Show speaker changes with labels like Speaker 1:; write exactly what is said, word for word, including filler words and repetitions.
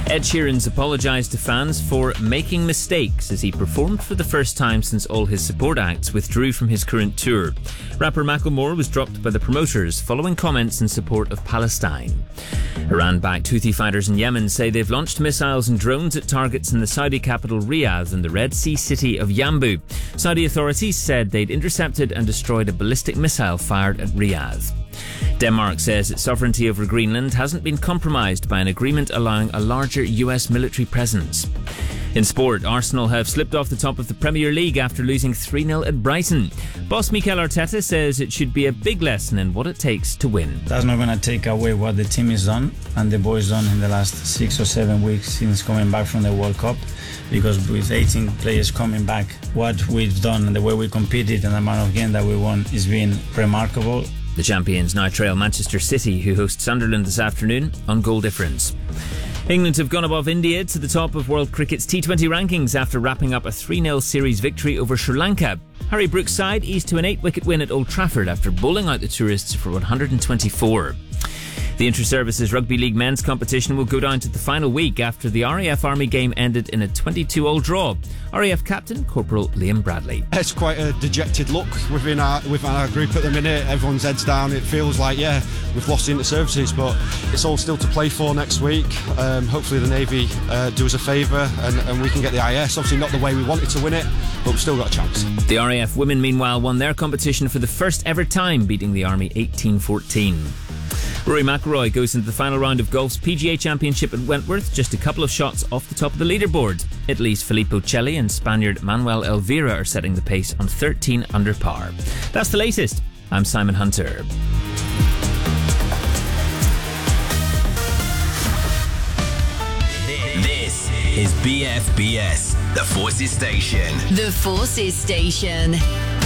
Speaker 1: Ed Sheeran's apologised to fans for making mistakes as he performed for the first time since all his support acts withdrew from his current tour. Rapper Macklemore was dropped by the promoters following comments in support of Palestine. Iran-backed Houthi fighters in Yemen say they've launched missiles and drones at targets in the Saudi capital Riyadh and the Red Sea city of Yanbu. Saudi authorities said they'd intercepted and destroyed a ballistic missile fired at Riyadh. Denmark says its sovereignty over Greenland hasn't been compromised by an agreement allowing a larger U S military presence. In sport, Arsenal have slipped off the top of the Premier League after losing three nil at Brighton. Boss Mikel Arteta says it should be a big lesson in what it takes to win.
Speaker 2: That's not going to take away what the team has done and the boys done in the last six or seven weeks since coming back from the World Cup. Because with eighteen players coming back, what we've done and the way we competed and the amount of games that we won has been remarkable.
Speaker 1: The champions now trail Manchester City, who host Sunderland this afternoon, on goal difference. England have gone above India to the top of World Cricket's T twenty rankings after wrapping up a three nil series victory over Sri Lanka. Harry Brook's side eased to an eight-wicket win at Old Trafford after bowling out the tourists for one hundred twenty-four. The Inter-Services Rugby League men's competition will go down to the final week after the R A F Army game ended in a twenty-two all draw. R A F captain Corporal Liam Bradley.
Speaker 3: It's quite a dejected look within our within our group at the minute. Everyone's heads down. It feels like, yeah, we've lost the Inter-Services, but it's all still to play for next week. Um, hopefully the Navy uh, do us a favour and, and we can get the I S. Obviously not the way we wanted to win it, but we've still got a chance.
Speaker 1: The R A F women, meanwhile, won their competition for the first ever time, beating the Army eighteen fourteen. Rory McIlroy goes into the final round of golf's P G A Championship at Wentworth, just a couple of shots off the top of the leaderboard. Italy's Filippo Celli and Spaniard Manuel Elvira are setting the pace on thirteen under par. That's the latest. I'm Simon Hunter.
Speaker 4: This is B F B S, the Forces Station.
Speaker 5: The Forces Station.